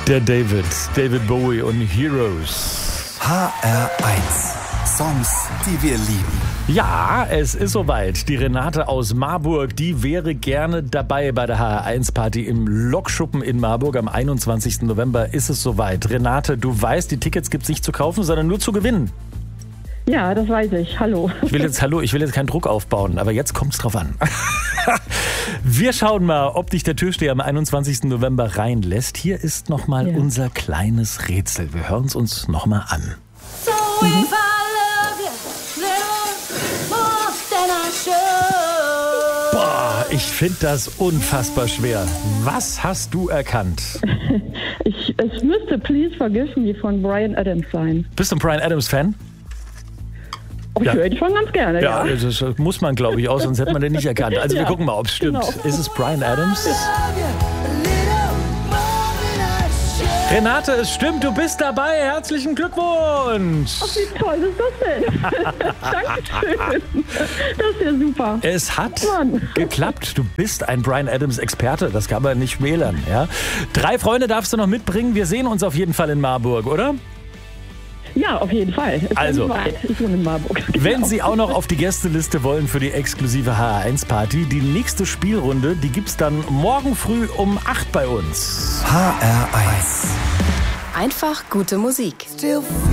Der David Bowie und Heroes. HR1. Songs, die wir lieben. Ja, es ist soweit. Die Renate aus Marburg, die wäre gerne dabei bei der HR1-Party im Lokschuppen in Marburg. Am 21. November ist es soweit. Renate, du weißt, die Tickets gibt es nicht zu kaufen, sondern nur zu gewinnen. Ja, das weiß ich. Hallo. Ich will jetzt keinen Druck aufbauen, aber jetzt kommt's drauf an. Wir schauen mal, ob dich der Türsteher am 21. November reinlässt. Hier ist nochmal unser kleines Rätsel. Wir hören es uns nochmal an. Boah, ich finde das unfassbar schwer. Was hast du erkannt? Es müsste Please Forgive Me von Bryan Adams sein. Bist du ein Bryan Adams-Fan? Oh, ich höre ihn schon ganz gerne, ja. Das muss man, glaube ich, auch, sonst hätte man den nicht erkannt. Also wir gucken mal, ob es stimmt. Genau. Ist es Bryan Adams? Renate, es stimmt, du bist dabei. Herzlichen Glückwunsch. Ach, wie toll ist das denn? Dankeschön. Das ist ja super. Es hat geklappt. Du bist ein Bryan Adams-Experte. Das kann man nicht wählern. Ja? 3 Freunde darfst du noch mitbringen. Wir sehen uns auf jeden Fall in Marburg, oder? Ja, auf jeden Fall. Also, ich wohne in Marburg. Wenn Sie auch noch auf die Gästeliste wollen für die exklusive HR1-Party, die nächste Spielrunde, die gibt's dann morgen früh um 8 bei uns. HR1. Einfach gute Musik. Still